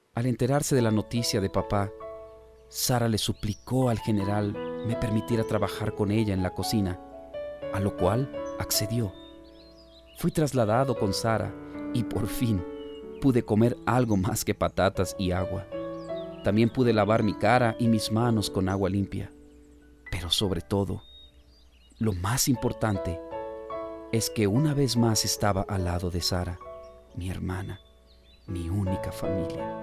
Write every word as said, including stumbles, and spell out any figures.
Al enterarse de la noticia de papá, Sara le suplicó al general me permitiera trabajar con ella en la cocina, a lo cual accedió. Fui trasladado con Sara y por fin pude comer algo más que patatas y agua. También pude lavar mi cara y mis manos con agua limpia. Pero sobre todo, lo más importante es que una vez más estaba al lado de Sara, mi hermana, mi única familia.